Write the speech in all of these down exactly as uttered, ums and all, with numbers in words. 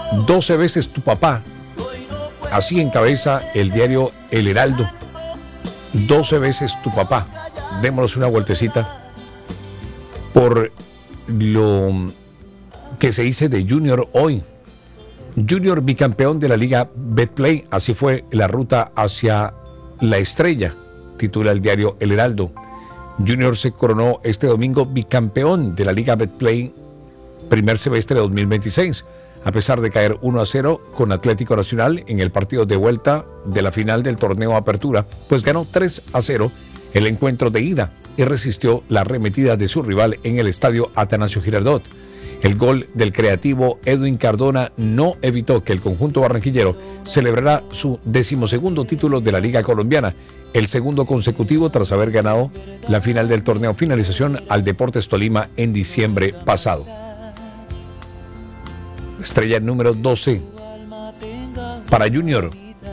doce veces tu papá. Así encabeza el diario El Heraldo. doce veces tu papá. Démonos una vueltecita por lo que se dice de Junior hoy. Junior bicampeón de la Liga Betplay, así fue la ruta hacia la estrella, titula el diario El Heraldo. Junior se coronó este domingo bicampeón de la Liga Betplay primer semestre de dos mil veintiséis, a pesar de caer uno a cero con Atlético Nacional en el partido de vuelta de la final del torneo Apertura, pues ganó tres a cero el encuentro de ida y resistió la arremetida de su rival en el estadio Atanasio Girardot. El gol del creativo Edwin Cardona no evitó que el conjunto barranquillero celebrara su decimosegundo título de la Liga Colombiana, el segundo consecutivo tras haber ganado la final del torneo finalización al Deportes Tolima en diciembre pasado. Estrella número doce para Junior.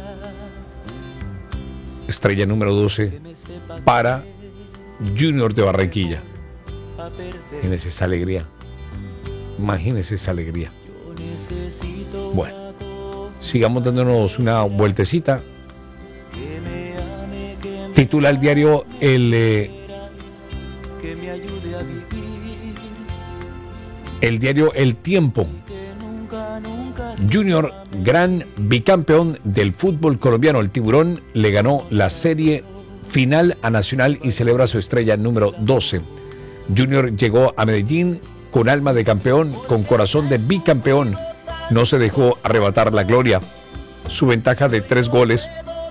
Estrella número doce para Junior de Barranquilla. Imagínense esa alegría. Imagínense esa alegría. Bueno, sigamos dándonos una vueltecita. Titula el diario El, eh, el diario El Tiempo. Junior, gran bicampeón del fútbol colombiano. El Tiburón le ganó la serie final a Nacional y celebra su estrella número doce. Junior llegó a Medellín con alma de campeón, con corazón de bicampeón. No se dejó arrebatar la gloria. Su ventaja de tres goles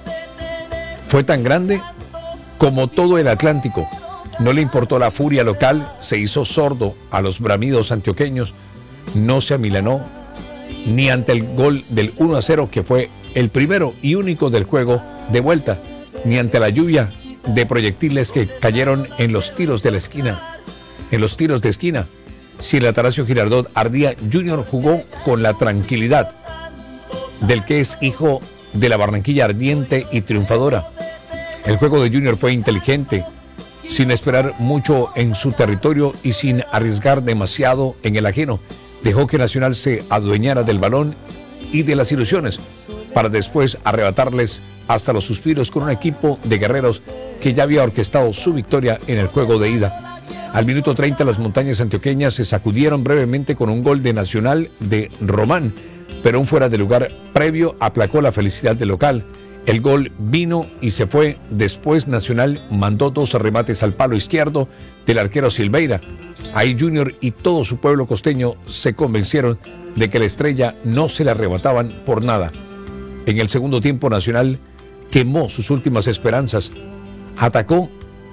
fue tan grande como todo el Atlántico. No le importó la furia local, se hizo sordo a los bramidos antioqueños, no se amilanó ni ante el gol del uno a cero, que fue el primero y único del juego de vuelta, ni ante la lluvia de proyectiles que cayeron en los tiros de la esquina, en los tiros de esquina. Si el Atanasio Girardot ardía, Junior jugó con la tranquilidad del que es hijo de la Barranquilla ardiente y triunfadora. El juego de Junior fue inteligente, sin esperar mucho en su territorio y sin arriesgar demasiado en el ajeno. Dejó que Nacional se adueñara del balón y de las ilusiones, para después arrebatarles hasta los suspiros con un equipo de guerreros que ya había orquestado su victoria en el juego de ida. Al minuto treinta las montañas antioqueñas se sacudieron brevemente con un gol de Nacional de Román, pero un fuera de lugar previo aplacó la felicidad del local. El gol vino y se fue. Después Nacional mandó dos remates al palo izquierdo del arquero Silveira. Ahí Junior y todo su pueblo costeño se convencieron de que la estrella no se le arrebataban por nada. En el segundo tiempo Nacional quemó sus últimas esperanzas. Atacó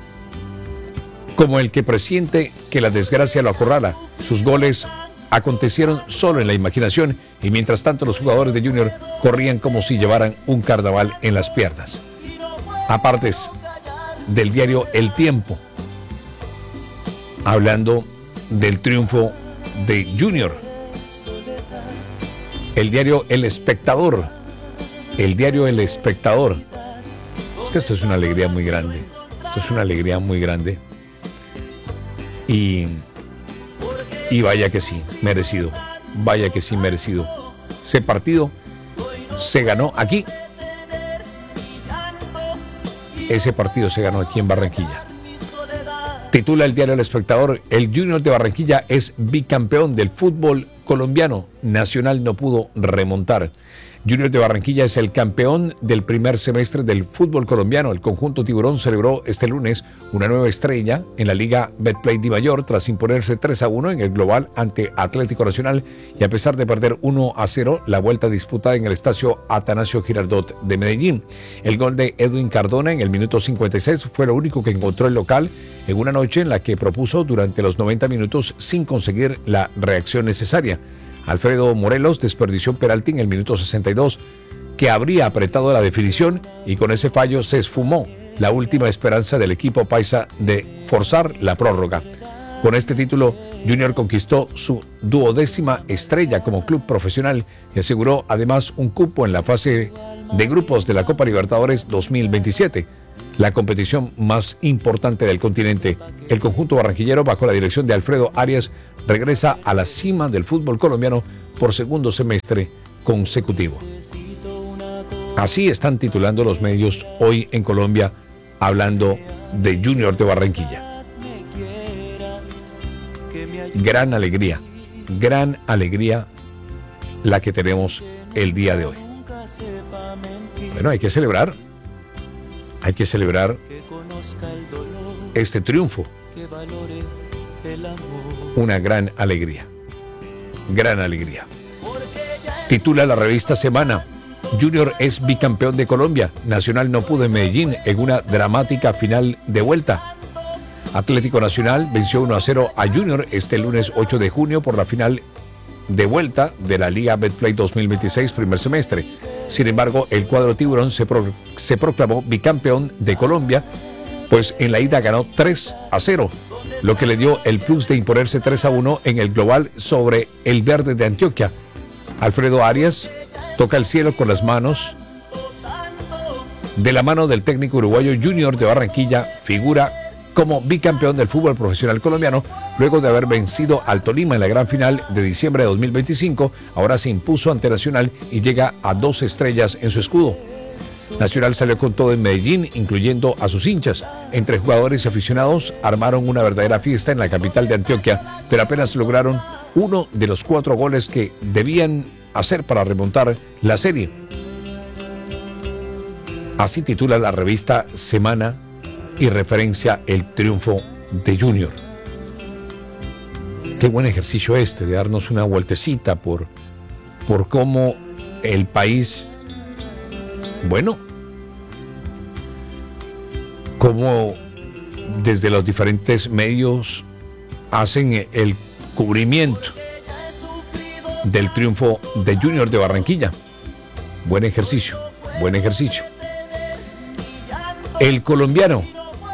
como el que presiente que la desgracia lo acorrala. Sus goles acontecieron solo en la imaginación y mientras tanto los jugadores de Junior corrían como si llevaran un carnaval en las piernas. Aparte del diario El Tiempo, hablando del triunfo de Junior, el diario El Espectador, el diario El Espectador. Es que esto es una alegría muy grande, esto es una alegría muy grande. Y, y vaya que sí, merecido, vaya que sí, merecido. Ese partido se ganó aquí. Ese partido se ganó aquí en Barranquilla. Titula el diario El Espectador: el Junior de Barranquilla es bicampeón del fútbol colombiano. Nacional no pudo remontar. Junior de Barranquilla es el campeón del primer semestre del fútbol colombiano. El conjunto tiburón celebró este lunes una nueva estrella en la Liga Betplay Dimayor tras imponerse tres a uno en el global ante Atlético Nacional y a pesar de perder uno a cero la vuelta disputada en el estadio Atanasio Girardot de Medellín. El gol de Edwin Cardona en el minuto cincuenta y seis fue lo único que encontró el local en una noche en la que propuso durante los noventa minutos sin conseguir la reacción necesaria. Alfredo Morelos desperdició un penalti en el minuto sesenta y dos que habría apretado la definición y con ese fallo se esfumó la última esperanza del equipo paisa de forzar la prórroga. Con este título, Junior conquistó su duodécima estrella como club profesional y aseguró además un cupo en la fase de grupos de la Copa Libertadores dos mil veintisiete, la competición más importante del continente. El conjunto barranquillero, bajo la dirección de Alfredo Arias, regresa a la cima del fútbol colombiano por segundo semestre consecutivo. Así están titulando los medios hoy en Colombia, hablando de Junior de Barranquilla. Gran alegría, gran alegría la que tenemos el día de hoy. Bueno, hay que celebrar, hay que celebrar este triunfo. Una gran alegría, gran alegría. Titula la revista Semana: Junior es bicampeón de Colombia. Nacional no pudo en Medellín en una dramática final de vuelta. Atlético Nacional venció uno a cero a Junior este lunes ocho de junio por la final de vuelta de la Liga Betplay dos mil veintiséis primer semestre. Sin embargo, el cuadro tiburón se, pro, se proclamó bicampeón de Colombia, pues en la ida ganó tres a cero, lo que le dio el plus de imponerse tres a uno en el global sobre el Verde de Antioquia. Alfredo Arias toca el cielo con las manos. De la mano del técnico uruguayo, Junior de Barranquilla figura como bicampeón del fútbol profesional colombiano, luego de haber vencido al Tolima en la gran final de diciembre de dos mil veinticinco. Ahora se impuso ante Nacional y llega a dos estrellas en su escudo. Nacional salió con todo en Medellín, incluyendo a sus hinchas. Entre jugadores y aficionados armaron una verdadera fiesta en la capital de Antioquia, pero apenas lograron uno de los cuatro goles que debían hacer para remontar la serie. Así titula la revista Semana y referencia el triunfo de Junior. Qué buen ejercicio este de darnos una vueltecita por, por cómo el país, bueno, cómo desde los diferentes medios hacen el cubrimiento del triunfo de Junior de Barranquilla. Buen ejercicio, buen ejercicio. El colombiano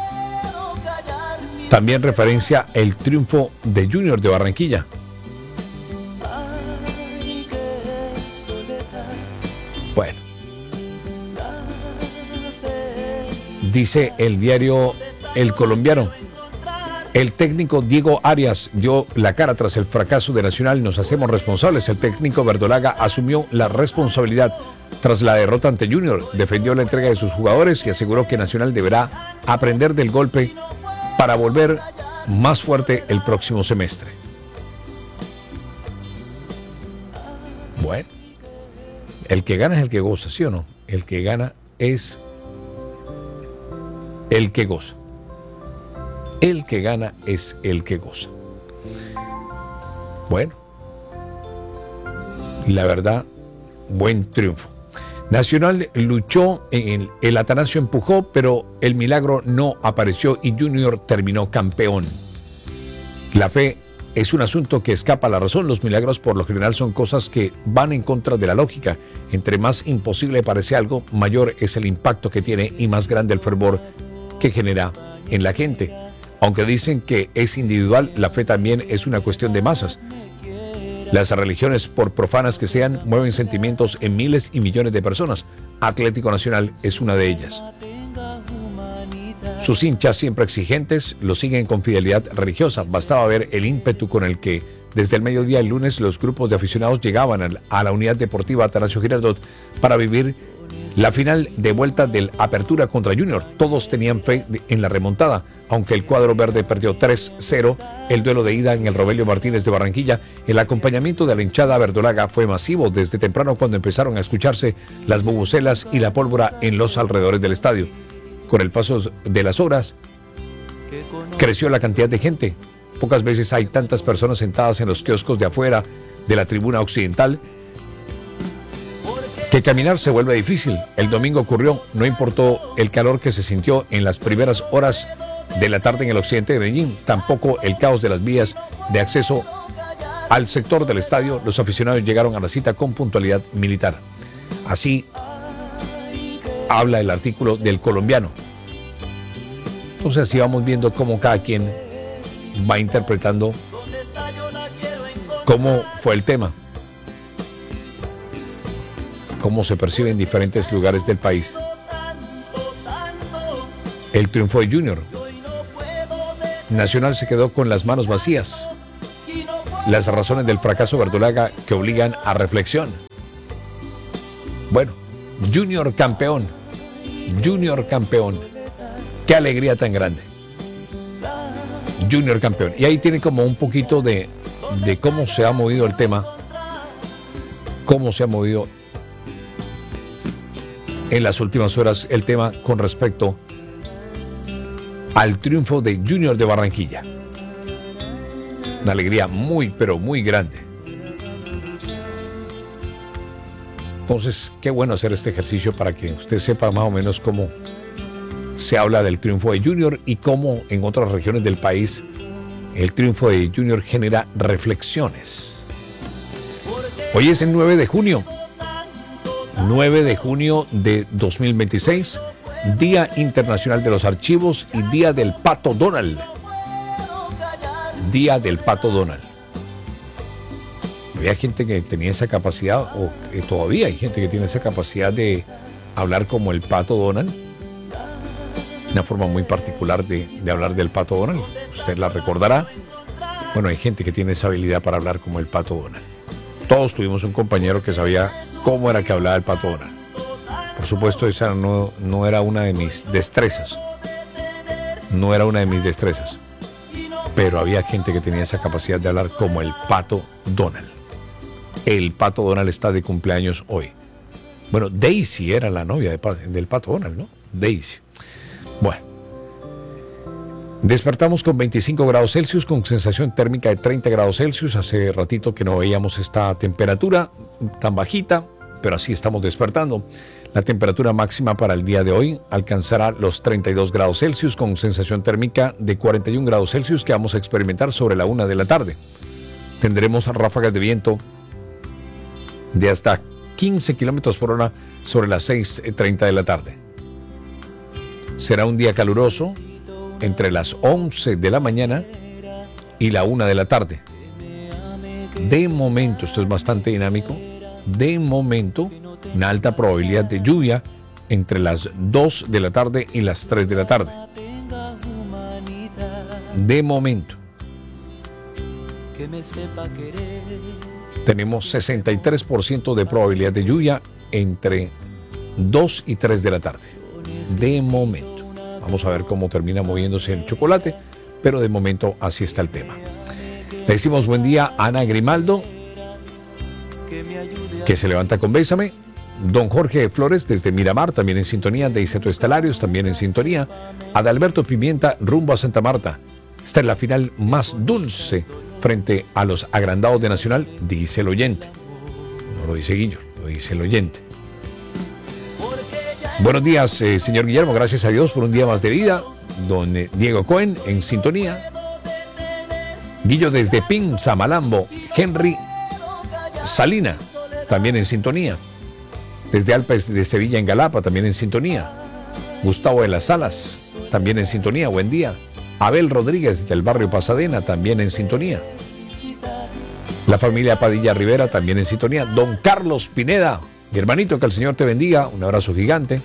también referencia el triunfo de Junior de Barranquilla. Bueno, dice el diario El Colombiano: el técnico Diego Arias dio la cara tras el fracaso de Nacional. Nos hacemos responsables. El técnico verdolaga asumió la responsabilidad tras la derrota ante Junior. Defendió la entrega de sus jugadores y aseguró que Nacional deberá aprender del golpe para volver más fuerte el próximo semestre. Bueno, el que gana es el que goza, ¿sí o no? El que gana es el que goza. El que gana es el que goza. Bueno, la verdad, buen triunfo. Nacional luchó, en el, el Atanasio empujó, pero el milagro no apareció y Junior terminó campeón. La fe es un asunto que escapa a la razón. Los milagros por lo general son cosas que van en contra de la lógica. Entre más imposible parece algo, mayor es el impacto que tiene y más grande el fervor que genera en la gente. Aunque dicen que es individual, la fe también es una cuestión de masas. Las religiones, por profanas que sean, mueven sentimientos en miles y millones de personas. Atlético Nacional es una de ellas. Sus hinchas, siempre exigentes, lo siguen con fidelidad religiosa. Bastaba ver el ímpetu con el que desde el mediodía el lunes los grupos de aficionados llegaban a la unidad deportiva Atanasio Girardot para vivir la final de vuelta del Apertura contra Junior. Todos tenían fe en la remontada, aunque el cuadro verde perdió tres cero el duelo de ida en el Rogelio Martínez de Barranquilla. El acompañamiento de la hinchada verdolaga fue masivo desde temprano, cuando empezaron a escucharse las bubucelas y la pólvora en los alrededores del estadio. Con el paso de las horas, creció la cantidad de gente. Pocas veces hay tantas personas sentadas en los kioscos de afuera de la tribuna occidental que caminar se vuelve difícil. El domingo ocurrió, no importó el calor que se sintió en las primeras horas de la tarde en el occidente de Medellín, tampoco el caos de las vías de acceso al sector del estadio. Los aficionados llegaron a la cita con puntualidad militar. Así habla el artículo del Colombiano. Entonces así vamos viendo cómo cada quien va interpretando cómo fue el tema, cómo se percibe en diferentes lugares del país el triunfo de Junior. Nacional se quedó con las manos vacías. Las razones del fracaso verdolaga que obligan a reflexión. Bueno, Junior campeón. Junior campeón. Qué alegría tan grande. Junior campeón. Y ahí tiene como un poquito de, de cómo se ha movido el tema. Cómo se ha movido en las últimas horas el tema con respecto al triunfo de Junior de Barranquilla. Una alegría muy, pero muy grande. Entonces, qué bueno hacer este ejercicio para que usted sepa más o menos cómo se habla del triunfo de Junior y cómo en otras regiones del país el triunfo de Junior genera reflexiones. Hoy es el nueve de junio. nueve de junio de dos mil veintiséis, Día Internacional de los Archivos y Día del Pato Donald. Día del Pato Donald. Había gente que tenía esa capacidad, o que todavía hay gente que tiene esa capacidad de hablar como el Pato Donald. Una forma muy particular de, de hablar del Pato Donald. Usted la recordará. Bueno, hay gente que tiene esa habilidad para hablar como el Pato Donald. Todos tuvimos un compañero que sabía cómo era que hablaba el Pato Donald. Por supuesto, esa no, no era una de mis destrezas. No era una de mis destrezas. Pero había gente que tenía esa capacidad de hablar como el Pato Donald. El Pato Donald está de cumpleaños hoy. Bueno, Daisy era la novia de, del Pato Donald, ¿no? Daisy. Bueno. Despertamos con veinticinco grados Celsius, con sensación térmica de treinta grados Celsius. Hace ratito que no veíamos esta temperatura tan bajita, pero así estamos despertando. La temperatura máxima para el día de hoy alcanzará los treinta y dos grados Celsius, con sensación térmica de cuarenta y un grados Celsius que vamos a experimentar sobre la una de la tarde. Tendremos ráfagas de viento de hasta quince kilómetros por hora sobre las seis y treinta de la tarde. Será un día caluroso entre las once de la mañana y la una de la tarde. De momento, esto es bastante dinámico, de momento, una alta probabilidad de lluvia entre las dos de la tarde y las tres de la tarde. De momento. Tenemos sesenta y tres por ciento de probabilidad de lluvia entre dos y tres de la tarde. De momento. Vamos a ver cómo termina moviéndose el chocolate, pero de momento así está el tema. Le decimos buen día a Ana Grimaldo, que se levanta con Bésame. Don Jorge Flores desde Miramar, también en sintonía. Deiceto Estalarios, también en sintonía. Adalberto Pimienta, rumbo a Santa Marta. Esta es la final más dulce frente a los agrandados de Nacional, dice el oyente. No lo dice Guillo, lo dice el oyente. Buenos días, eh, señor Guillermo, gracias a Dios por un día más de vida. Don eh, Diego Cohen en sintonía. Guillo desde Pinza, Malambo. Henry Salina, también en sintonía. Desde Alpes de Sevilla en Galapa, también en sintonía. Gustavo de las Salas, también en sintonía, buen día. Abel Rodríguez del barrio Pasadena, también en sintonía. La familia Padilla Rivera, también en sintonía. Don Carlos Pineda, mi hermanito, que el Señor te bendiga, un abrazo gigante.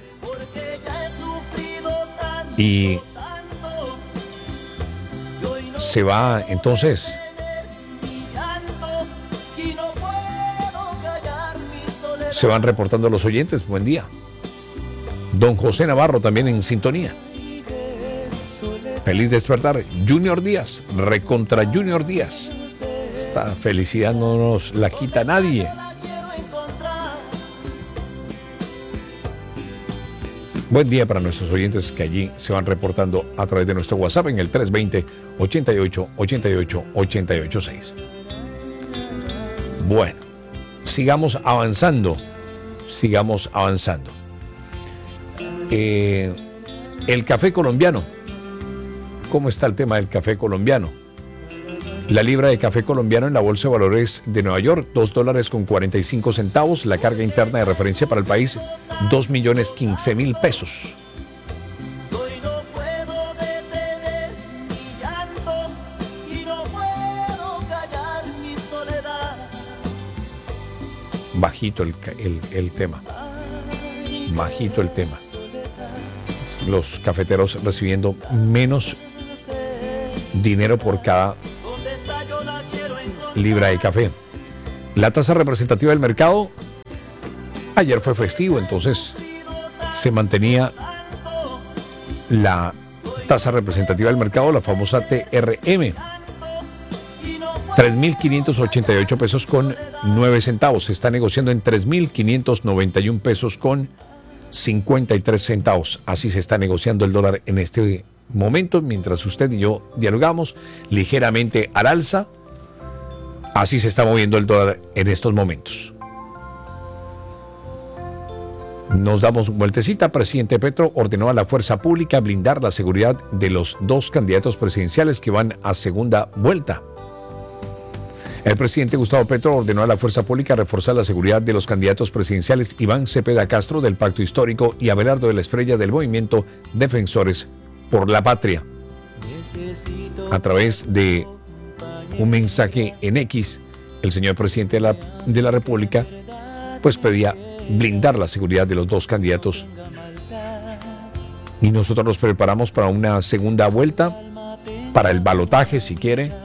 Y se va entonces se van reportando los oyentes, buen día. Don José Navarro también en sintonía. Feliz despertar. Junior Díaz, recontra Junior Díaz. Esta felicidad no nos la quita nadie. Buen día para nuestros oyentes que allí se van reportando a través de nuestro WhatsApp en el tres veinte, ochenta y ocho, ochenta y ocho, ochenta y ocho seis. Bueno, sigamos avanzando. Sigamos avanzando. Eh, el café colombiano. ¿Cómo está el tema del café colombiano? La libra de café colombiano en la Bolsa de Valores de Nueva York, dos dólares con cuarenta y cinco centavos. La carga interna de referencia para el país, dos millones quince mil pesos. Bajito el, el, el tema. Bajito el tema. Los cafeteros recibiendo menos dinero por cada libra de café. La tasa representativa del mercado Ayer fue festivo, entonces se mantenía la tasa representativa del mercado, la famosa T R M. tres mil quinientos ochenta y ocho pesos con nueve centavos. Se está negociando en tres mil quinientos noventa y uno pesos con cincuenta y tres centavos. Así se está negociando el dólar en este momento, mientras usted y yo dialogamos, ligeramente al alza. Así se está moviendo el dólar en estos momentos. Nos damos vueltecita. Presidente Petro ordenó a la fuerza pública blindar la seguridad de los dos candidatos presidenciales que van a segunda vuelta. El presidente Gustavo Petro ordenó a la fuerza pública reforzar la seguridad de los candidatos presidenciales Iván Cepeda Castro del Pacto Histórico y Abelardo de la Estrella del Movimiento Defensores por la Patria. A través de un mensaje en X, el señor presidente de la, de la República pues pedía blindar la seguridad de los dos candidatos. Y nosotros nos preparamos para una segunda vuelta, para el balotaje, si quiere,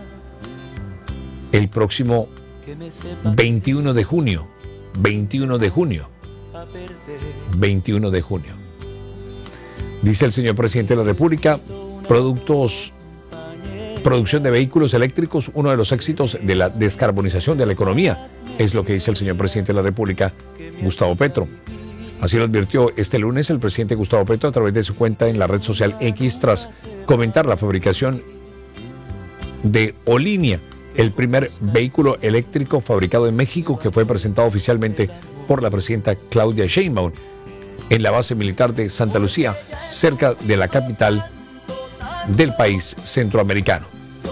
el próximo veintiuno de junio. veintiuno de junio. veintiuno de junio. Dice el señor presidente de la República, productos, producción de vehículos eléctricos, uno de los éxitos de la descarbonización de la economía. Es lo que dice el señor presidente de la República, Gustavo Petro. Así lo advirtió este lunes el presidente Gustavo Petro a través de su cuenta en la red social X tras comentar la fabricación de Olinia, el primer vehículo eléctrico fabricado en México que fue presentado oficialmente por la presidenta Claudia Sheinbaum en la base militar de Santa Lucía, cerca de la capital del país centroamericano.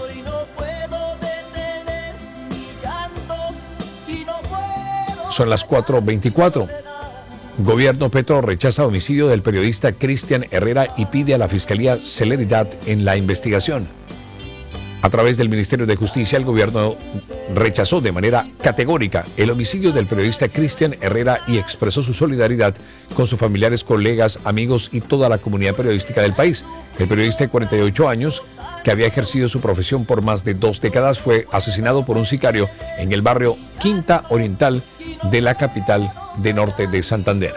Son las cuatro veinticuatro. Gobierno Petro rechaza homicidio del periodista Cristian Herrera y pide a la Fiscalía celeridad en la investigación. A través del Ministerio de Justicia, el gobierno rechazó de manera categórica el homicidio del periodista Cristian Herrera y expresó su solidaridad con sus familiares, colegas, amigos y toda la comunidad periodística del país. El periodista de cuarenta y ocho años, que había ejercido su profesión por más de dos décadas, fue asesinado por un sicario en el barrio Quinta Oriental de la capital de Norte de Santander.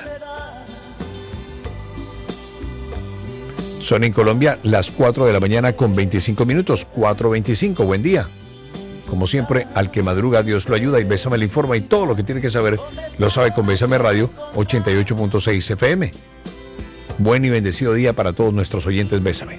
Son en Colombia las cuatro de la mañana con veinticinco minutos, cuatro veinticinco, buen día. Como siempre, al que madruga Dios lo ayuda y Bésame le informa y todo lo que tiene que saber lo sabe con Bésame Radio ochenta y ocho punto seis F M. Buen y bendecido día para todos nuestros oyentes Bésame.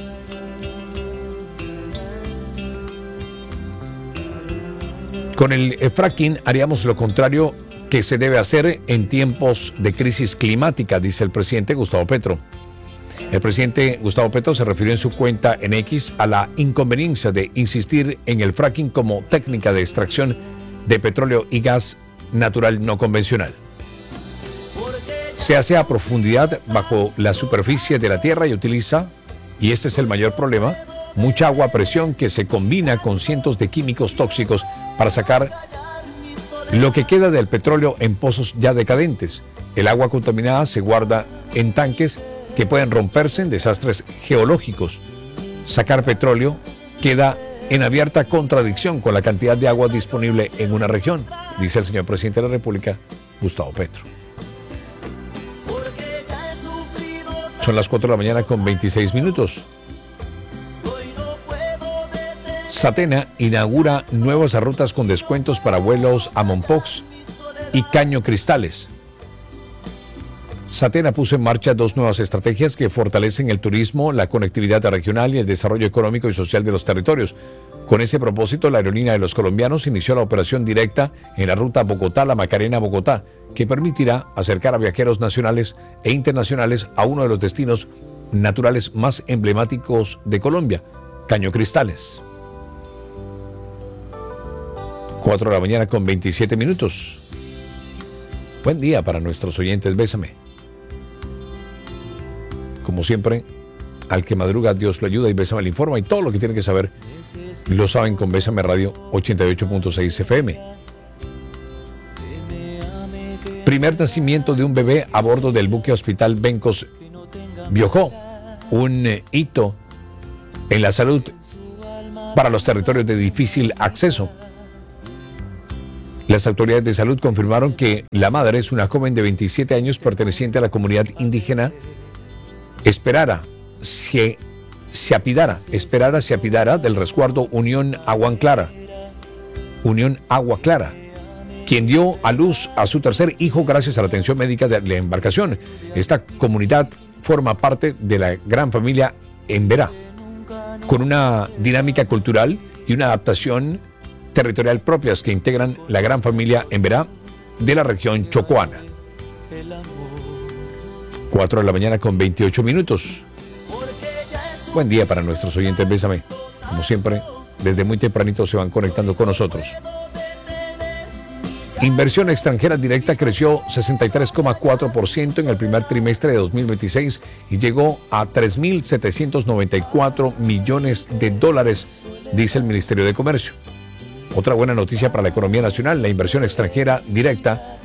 Con el fracking haríamos lo contrario que se debe hacer en tiempos de crisis climática, dice el presidente Gustavo Petro. El presidente Gustavo Petro se refirió en su cuenta en X a la inconveniencia de insistir en el fracking como técnica de extracción de petróleo y gas natural no convencional. Se hace a profundidad bajo la superficie de la tierra y utiliza, y este es el mayor problema, mucha agua a presión que se combina con cientos de químicos tóxicos para sacar lo que queda del petróleo en pozos ya decadentes. El agua contaminada se guarda en tanques que pueden romperse en desastres geológicos. Sacar petróleo queda en abierta contradicción con la cantidad de agua disponible en una región, dice el señor presidente de la República, Gustavo Petro. Son las cuatro de la mañana con veintiséis minutos. Satena inaugura nuevas rutas con descuentos para vuelos a Mompox y Caño Cristales. Satena puso en marcha dos nuevas estrategias que fortalecen el turismo, la conectividad regional y el desarrollo económico y social de los territorios. Con ese propósito, la aerolínea de los colombianos inició la operación directa en la ruta Bogotá-La Macarena-Bogotá, que permitirá acercar a viajeros nacionales e internacionales a uno de los destinos naturales más emblemáticos de Colombia, Caño Cristales. cuatro de la mañana con veintisiete minutos. Buen día para nuestros oyentes, Bésame. Como siempre, al que madruga Dios lo ayuda y Bésame le informa y todo lo que tiene que saber lo saben con Bésame Radio ochenta y ocho punto seis F M. Primer nacimiento de un bebé a bordo del buque hospital Bencos Biojó, un eh, hito en la salud para los territorios de difícil acceso. Las autoridades de salud confirmaron que la madre es una joven de veintisiete años perteneciente a la comunidad indígena Esperara, se, se apidara, Esperara se apidara del resguardo Unión Agua Clara, Unión Agua Clara, quien dio a luz a su tercer hijo gracias a la atención médica de la embarcación. Esta comunidad forma parte de la gran familia Emberá, con una dinámica cultural y una adaptación territorial propias que integran la gran familia Emberá de la región chocoana. cuatro de la mañana con veintiocho minutos. Buen día para nuestros oyentes, bésame. Como siempre, desde muy tempranito se van conectando con nosotros. Inversión extranjera directa creció sesenta y tres coma cuatro por ciento en el primer trimestre de dos mil veintiséis y llegó a tres mil setecientos noventa y cuatro millones de dólares, dice el Ministerio de Comercio. Otra buena noticia para la economía nacional: la inversión extranjera directa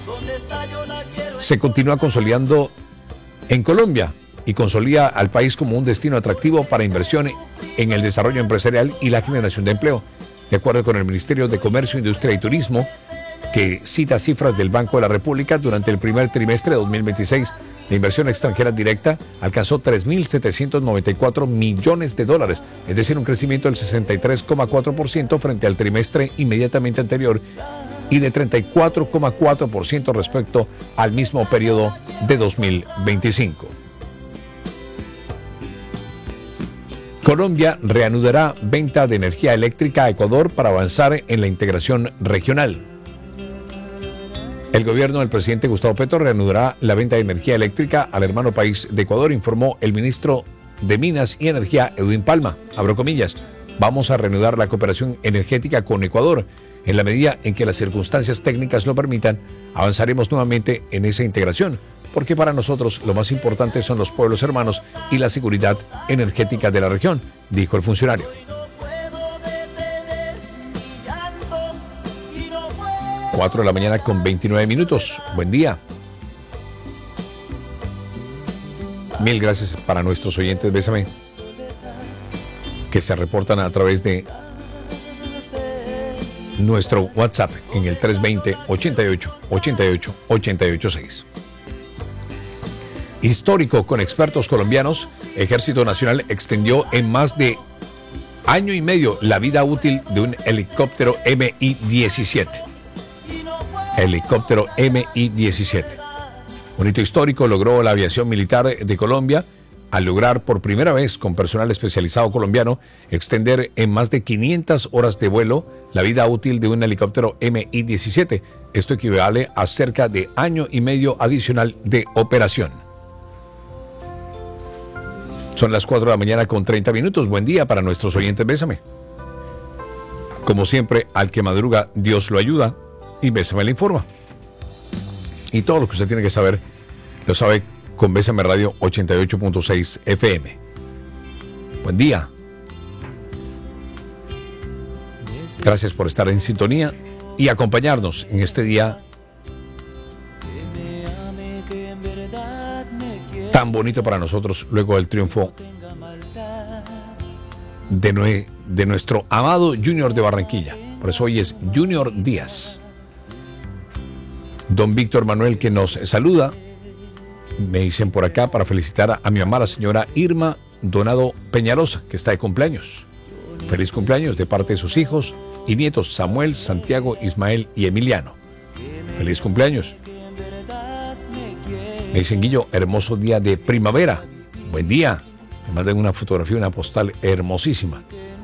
se continúa consolidando en Colombia y consolida al país como un destino atractivo para inversión en el desarrollo empresarial y la generación de empleo. De acuerdo con el Ministerio de Comercio, Industria y Turismo, que cita cifras del Banco de la República, durante el primer trimestre de dos mil veintiséis, la inversión extranjera directa alcanzó tres mil setecientos noventa y cuatro millones de dólares, es decir, un crecimiento del sesenta y tres coma cuatro por ciento frente al trimestre inmediatamente anterior y de treinta y cuatro coma cuatro por ciento respecto al mismo periodo de dos mil veinticinco. Colombia reanudará venta de energía eléctrica a Ecuador para avanzar en la integración regional. El gobierno del presidente Gustavo Petro reanudará la venta de energía eléctrica al hermano país de Ecuador, informó el ministro de Minas y Energía, Edwin Palma. Abro comillas: vamos a reanudar la cooperación energética con Ecuador. En la medida en que las circunstancias técnicas lo permitan, avanzaremos nuevamente en esa integración, porque para nosotros lo más importante son los pueblos hermanos y la seguridad energética de la región, dijo el funcionario. cuatro de la mañana con veintinueve minutos. Buen día. Mil gracias para nuestros oyentes, bésame, que se reportan a través de nuestro WhatsApp en el tres dos cero, ochenta y ocho, ochenta y ocho, ochenta y ocho seis. Histórico con expertos colombianos, Ejército Nacional extendió en más de año y medio la vida útil de un helicóptero M I diecisiete. Helicóptero M I diecisiete. Un hito histórico logró la aviación militar de Colombia al lograr por primera vez con personal especializado colombiano extender en más de quinientas horas de vuelo la vida útil de un helicóptero M I diecisiete. Esto equivale a cerca de año y medio adicional de operación. Son las cuatro de la mañana con treinta minutos. Buen día para nuestros oyentes, bésame. Como siempre, al que madruga, Dios lo ayuda, y Bésame le informa. Y todo lo que usted tiene que saber, lo sabe con Bésame Radio ochenta y ocho punto seis F M. Buen día. Gracias por estar en sintonía y acompañarnos en este día tan bonito para nosotros, luego del triunfo de, nue- de nuestro amado Junior de Barranquilla. Por eso hoy es Junior Díaz. Don Víctor Manuel, que nos saluda, me dicen por acá para felicitar a, a mi mamá, la señora Irma Donado Peñalosa, que está de cumpleaños. Feliz cumpleaños de parte de sus hijos y nietos Samuel, Santiago, Ismael y Emiliano. Feliz cumpleaños. Me dicen: Guillo, hermoso día de primavera. Buen día. Me mandan una fotografía, una postal hermosísima.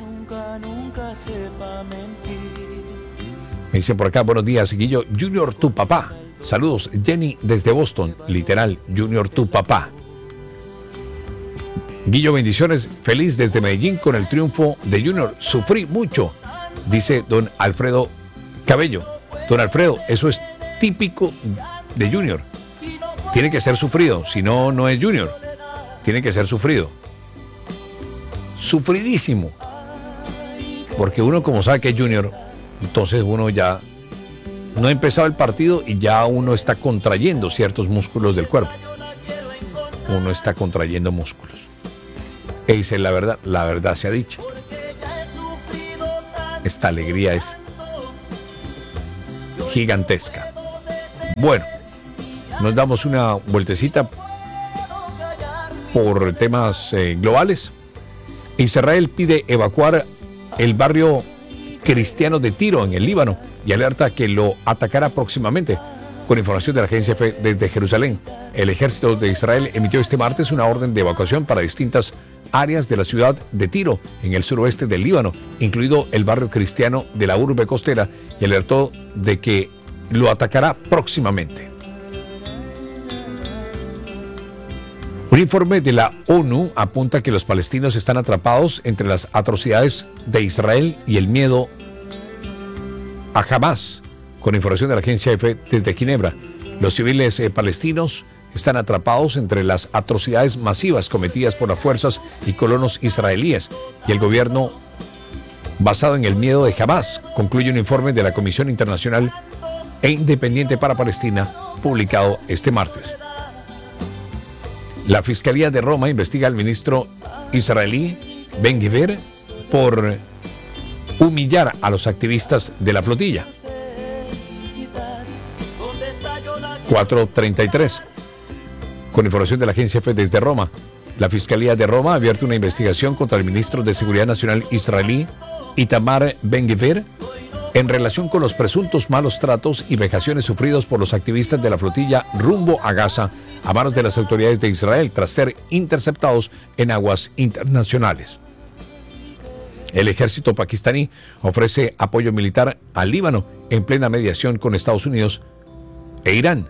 Me dicen por acá: buenos días, Guillo. Junior, tu papá. Saludos, Jenny desde Boston. Literal, Junior, tu papá. Guillo, bendiciones. Feliz desde Medellín con el triunfo de Junior. Sufrí mucho, dice don Alfredo Cabello. Don Alfredo, eso es típico de Junior. Tiene que ser sufrido, si no, no es Junior. Tiene que ser sufrido. Sufridísimo. Porque uno, como sabe que es Junior, entonces uno ya no ha empezado el partido y ya uno está contrayendo ciertos músculos del cuerpo. Uno está contrayendo músculos. E dice la verdad, la verdad sea dicha. Esta alegría es gigantesca. Bueno, nos damos una vueltecita por temas eh, globales. Israel pide evacuar el barrio cristiano de Tiro en el Líbano y alerta que lo atacará próximamente. Con información de la agencia F desde Jerusalén, el ejército de Israel emitió este martes una orden de evacuación para distintas áreas de la ciudad de Tiro, en el suroeste del Líbano, incluido el barrio cristiano de la urbe costera, y alertó de que lo atacará próximamente. Un informe de la ONU apunta que los palestinos están atrapados entre las atrocidades de Israel y el miedo a Hamas. Con información de la agencia F desde Ginebra, los civiles eh, palestinos están atrapados entre las atrocidades masivas cometidas por las fuerzas y colonos israelíes y el gobierno basado en el miedo de Hamas, concluye un informe de la Comisión Internacional e Independiente para Palestina publicado este martes. La Fiscalía de Roma investiga al ministro israelí Ben-Gvir por humillar a los activistas de la flotilla. cuatro treinta y tres. Con información de la agencia F desde Roma, la Fiscalía de Roma ha abierto una investigación contra el ministro de Seguridad Nacional israelí Itamar Ben-Gvir en relación con los presuntos malos tratos y vejaciones sufridos por los activistas de la flotilla rumbo a Gaza a manos de las autoridades de Israel tras ser interceptados en aguas internacionales. El ejército pakistaní ofrece apoyo militar al Líbano en plena mediación con Estados Unidos e Irán.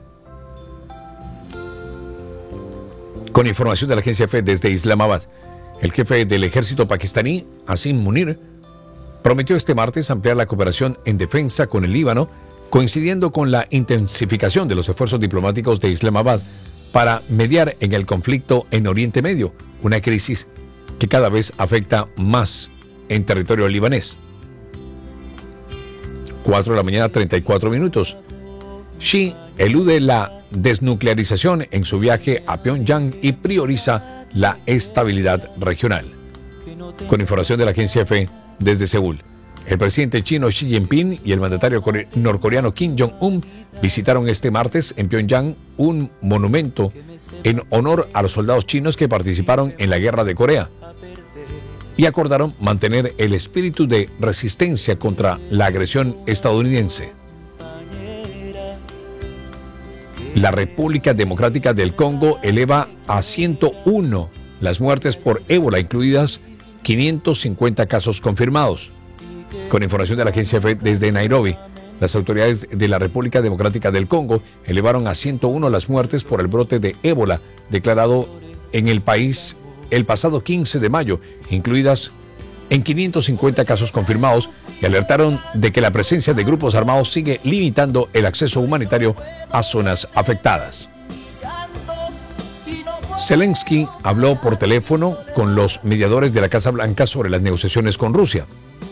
Con información de la agencia F desde Islamabad, el jefe del ejército pakistaní, Asim Munir, prometió este martes ampliar la cooperación en defensa con el Líbano, coincidiendo con la intensificación de los esfuerzos diplomáticos de Islamabad para mediar en el conflicto en Oriente Medio, una crisis que cada vez afecta más en territorio libanés. cuatro de la mañana, treinta y cuatro minutos. Xi elude la desnuclearización en su viaje a Pyongyang y prioriza la estabilidad regional. Con información de la agencia F desde Seúl, el presidente chino Xi Jinping y el mandatario norcoreano Kim Jong-un visitaron este martes en Pyongyang un monumento en honor a los soldados chinos que participaron en la guerra de Corea y acordaron mantener el espíritu de resistencia contra la agresión estadounidense. La República Democrática del Congo eleva a ciento uno las muertes por ébola, incluidas quinientos cincuenta casos confirmados. Con información de la agencia F desde Nairobi, las autoridades de la República Democrática del Congo elevaron a ciento uno las muertes por el brote de ébola declarado en el país el pasado quince de mayo, incluidas en quinientos cincuenta casos confirmados, y alertaron de que la presencia de grupos armados sigue limitando el acceso humanitario a zonas afectadas. Zelensky habló por teléfono con los mediadores de la Casa Blanca sobre las negociaciones con Rusia.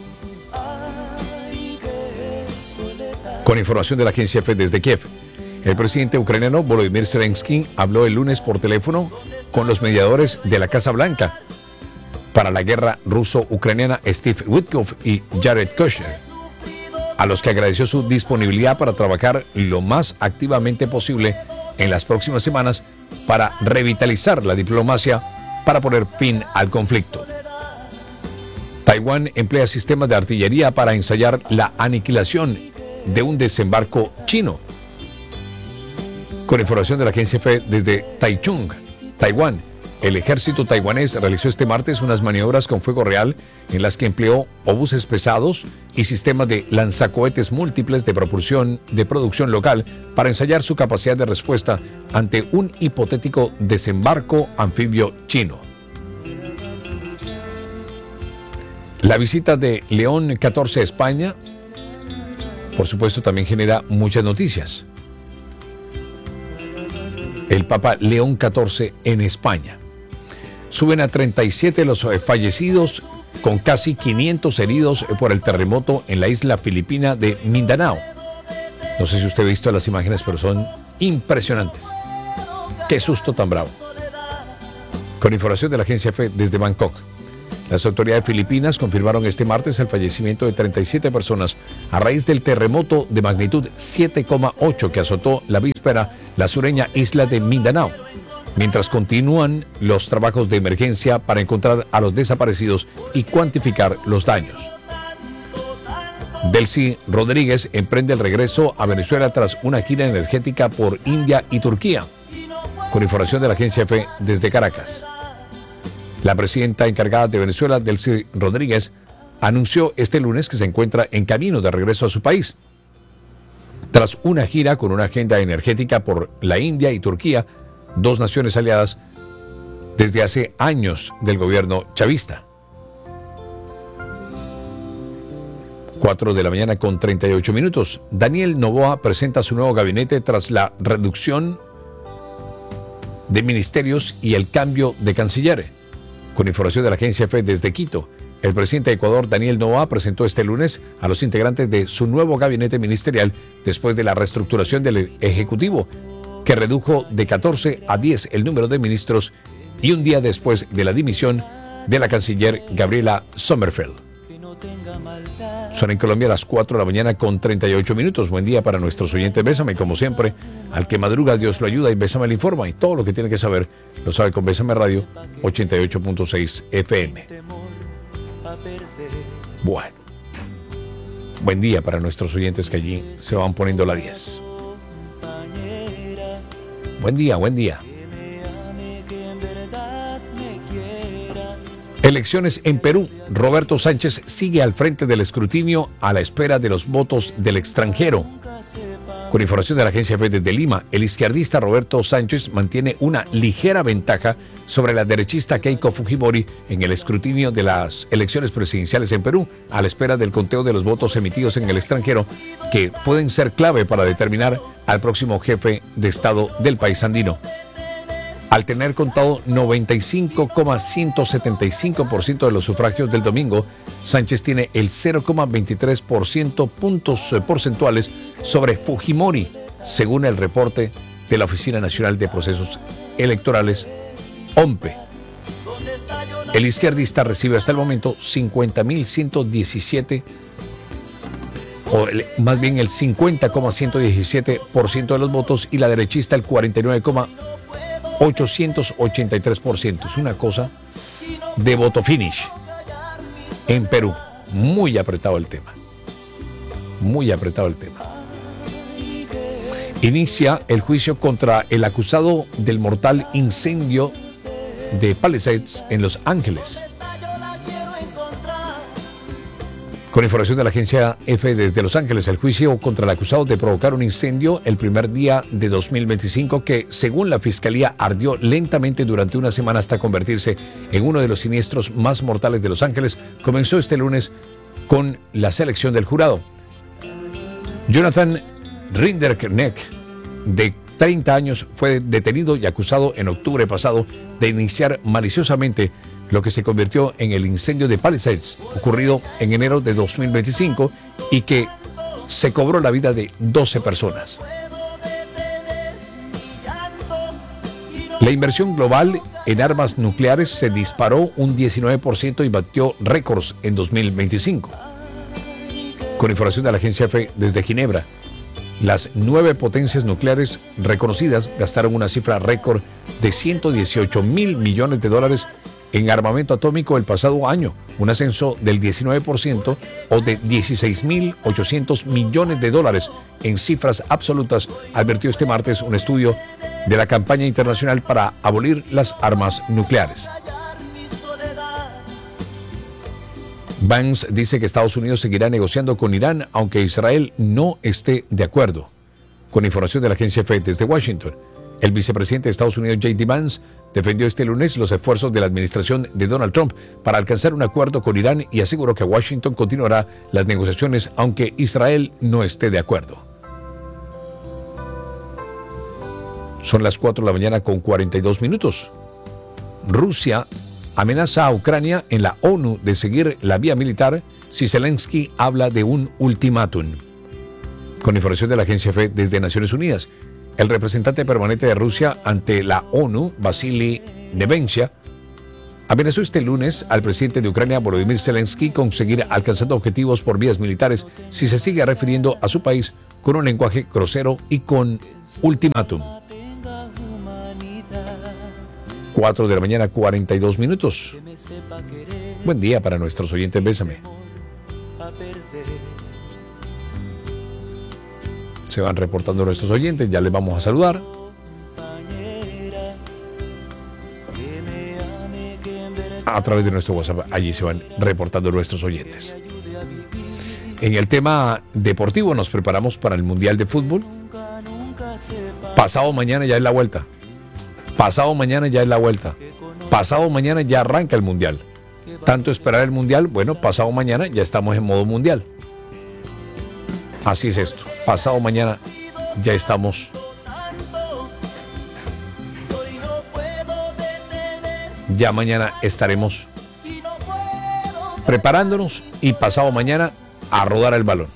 Con información de la agencia F desde Kiev, el presidente ucraniano Volodymyr Zelensky habló el lunes por teléfono con los mediadores de la Casa Blanca para la guerra ruso-ucraniana Steve Witkoff y Jared Kushner, a los que agradeció su disponibilidad para trabajar lo más activamente posible en las próximas semanas para revitalizar la diplomacia para poner fin al conflicto. Taiwán emplea sistemas de artillería para ensayar la aniquilación de un desembarco chino. Con información de la agencia F desde Taichung, Taiwán, el ejército taiwanés realizó este martes unas maniobras con fuego real en las que empleó obuses pesados y sistemas de lanzacohetes múltiples de propulsión de producción local para ensayar su capacidad de respuesta ante un hipotético desembarco anfibio chino. La visita de León catorce a España, por supuesto, también genera muchas noticias. El Papa León catorce en España. Suben a treinta y siete los fallecidos, con casi quinientos heridos por el terremoto en la isla filipina de Mindanao. No sé si usted ha visto las imágenes, pero son impresionantes. ¡Qué susto tan bravo! Con información de la agencia F desde Bangkok, Las autoridades filipinas confirmaron este martes el fallecimiento de treinta y siete personas a raíz del terremoto de magnitud siete coma ocho que azotó la víspera la sureña isla de Mindanao, mientras continúan los trabajos de emergencia para encontrar a los desaparecidos y cuantificar los daños. Delcy Rodríguez emprende el regreso a Venezuela tras una gira energética por India y Turquía, con información de la agencia EFE desde Caracas. La presidenta encargada de Venezuela, Delcy Rodríguez, anunció este lunes que se encuentra en camino de regreso a su país, tras una gira con una agenda energética por la India y Turquía, dos naciones aliadas desde hace años del gobierno chavista. cuatro de la mañana con treinta y ocho minutos. Daniel Noboa presenta su nuevo gabinete tras la reducción de ministerios y el cambio de canciller. Con información de la agencia EFE desde Quito, el presidente de Ecuador, Daniel Noboa, presentó este lunes a los integrantes de su nuevo gabinete ministerial después de la reestructuración del Ejecutivo, que redujo de catorce a diez el número de ministros y un día después de la dimisión de la canciller Gabriela Sommerfeld. Son en Colombia las cuatro de la mañana con treinta y ocho minutos. Buen día para nuestros oyentes. Bésame, como siempre. Al que madruga, Dios lo ayuda, y Bésame le informa. Y todo lo que tiene que saber lo sabe con Bésame Radio ochenta y ocho punto seis F M. Bueno. Buen día para nuestros oyentes que allí se van poniendo la diez. Buen día, buen día. Elecciones en Perú. Roberto Sánchez sigue al frente del escrutinio a la espera de los votos del extranjero. Con información de la agencia EFE desde Lima, el izquierdista Roberto Sánchez mantiene una ligera ventaja sobre la derechista Keiko Fujimori en el escrutinio de las elecciones presidenciales en Perú, a la espera del conteo de los votos emitidos en el extranjero, que pueden ser clave para determinar al próximo jefe de Estado del país andino. Al tener contado noventa y cinco coma ciento setenta y cinco por ciento de los sufragios del domingo, Sánchez tiene el cero coma veintitrés por ciento puntos porcentuales sobre Fujimori, según el reporte de la Oficina Nacional de Procesos Electorales, O M P E. El izquierdista recibe hasta el momento cincuenta mil ciento diecisiete, o el, más bien el cincuenta coma ciento diecisiete por ciento de los votos, y la derechista el cuarenta y nueve coma ochocientos ochenta y tres por ciento. Es una cosa de voto finish en Perú. Muy apretado el tema. Muy apretado el tema. Inicia el juicio contra el acusado del mortal incendio de Palisades en Los Ángeles. Con información de la agencia EFE desde Los Ángeles, el juicio contra el acusado de provocar un incendio el primer día de dos mil veinticinco, que según la fiscalía ardió lentamente durante una semana hasta convertirse en uno de los siniestros más mortales de Los Ángeles, comenzó este lunes con la selección del jurado. Jonathan Rinderknecht, de treinta años, fue detenido y acusado en octubre pasado de iniciar maliciosamente lo que se convirtió en el incendio de Palisades, ocurrido en enero de dos mil veinticinco y que se cobró la vida de doce personas. La inversión global en armas nucleares se disparó un diecinueve por ciento y batió récords en dos mil veinticinco. Con información de la agencia EFE desde Ginebra, las nueve potencias nucleares reconocidas gastaron una cifra récord de ciento dieciocho mil millones de dólares en armamento atómico el pasado año, un ascenso del diecinueve por ciento o de dieciséis mil ochocientos millones de dólares en cifras absolutas, advirtió este martes un estudio de la campaña internacional para abolir las armas nucleares. Vance dice que Estados Unidos seguirá negociando con Irán aunque Israel no esté de acuerdo. Con información de la agencia EFE desde Washington, el vicepresidente de Estados Unidos, J D Vance, defendió este lunes los esfuerzos de la administración de Donald Trump para alcanzar un acuerdo con Irán y aseguró que Washington continuará las negociaciones aunque Israel no esté de acuerdo. Son las cuatro de la mañana con cuarenta y dos minutos. Rusia amenaza a Ucrania en la ONU de seguir la vía militar si Zelensky habla de un ultimátum. Con información de la agencia EFE desde Naciones Unidas, el representante permanente de Rusia ante la ONU, Vasily Nevencia, Amenazó este lunes al presidente de Ucrania, Volodymyr Zelensky, con seguir alcanzando objetivos por vías militares si se sigue refiriendo a su país con un lenguaje grosero y con ultimátum. cuatro de la mañana, cuarenta y dos minutos. Buen día para nuestros oyentes, bésame. Se van reportando nuestros oyentes, ya les vamos a saludar. A través de nuestro WhatsApp, allí se van reportando nuestros oyentes. En el tema deportivo nos preparamos para el Mundial de Fútbol. Pasado mañana ya es la vuelta. Pasado mañana ya es la vuelta. Pasado mañana ya arranca el Mundial. Tanto esperar el Mundial, bueno, pasado mañana ya estamos en modo Mundial. Así es esto. Pasado mañana ya estamos. Ya mañana estaremos preparándonos y pasado mañana a rodar el balón.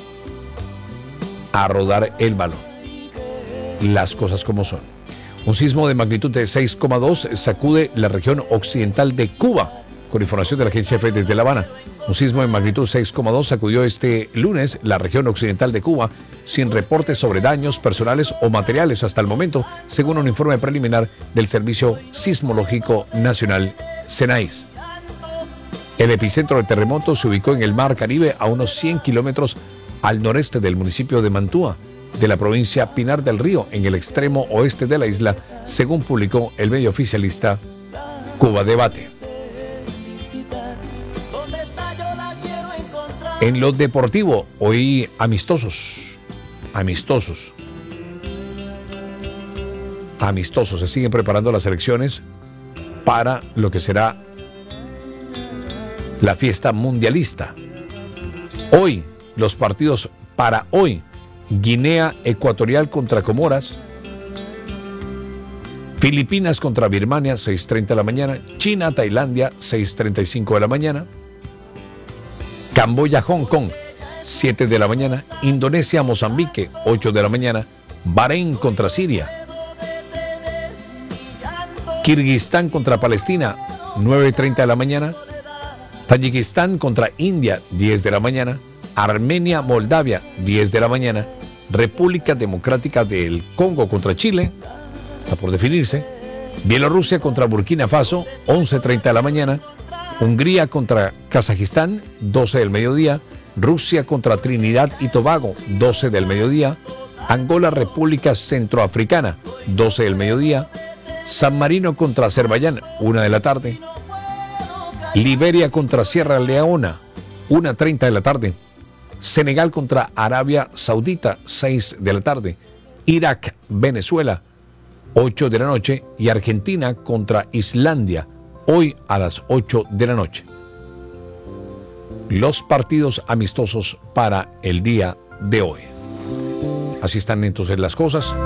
A rodar el balón. Las cosas como son. Un sismo de magnitud de seis coma dos sacude la región occidental de Cuba, con información de la agencia F desde La Habana. Un sismo de magnitud seis coma dos sacudió este lunes la región occidental de Cuba, sin reportes sobre daños personales o materiales hasta el momento, según un informe preliminar del Servicio Sismológico Nacional, SENAIS. El epicentro del terremoto se ubicó en el Mar Caribe, a unos cien kilómetros al noreste del municipio de Mantua, de la provincia Pinar del Río, en el extremo oeste de la isla, según publicó el medio oficialista Cuba Debate. En lo deportivo, hoy amistosos, amistosos, amistosos, se siguen preparando las elecciones para lo que será la fiesta mundialista. Hoy, los partidos para hoy: Guinea Ecuatorial contra Comoras, Filipinas contra Birmania, seis treinta de la mañana, China, Tailandia, seis treinta y cinco de la mañana, Camboya, Hong Kong, siete de la mañana, Indonesia, Mozambique, ocho de la mañana, Bahrein contra Siria, Kirguistán contra Palestina, nueve treinta de la mañana, Tayikistán contra India, diez de la mañana, Armenia, Moldavia, diez de la mañana, República Democrática del Congo contra Chile, está por definirse, Bielorrusia contra Burkina Faso, once treinta de la mañana, Hungría contra Kazajistán, doce del mediodía, Rusia contra Trinidad y Tobago, doce del mediodía, Angola, República Centroafricana, doce del mediodía, San Marino contra Azerbaiyán, una de la tarde, Liberia contra Sierra Leona, una treinta de la tarde, Senegal contra Arabia Saudita, seis de la tarde, Irak, Venezuela, ocho de la noche, y Argentina contra Islandia, hoy a las ocho de la noche. Los partidos amistosos para el día de hoy. Así están entonces las cosas